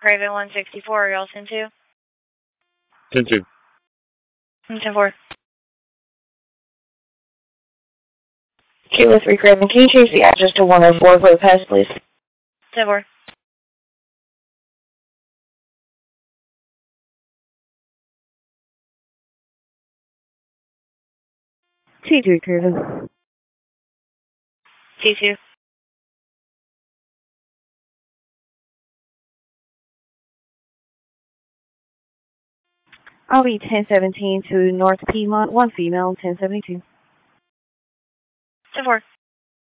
Raven 164, are y'all 10-2? 10-2. 10-4. Kilo 3 Craven, can you change the address to 104 for the pass, please? 10-4. T3 Craven. T2. I'll be 1017 to North Piedmont, 1 female, 1072. 10-4.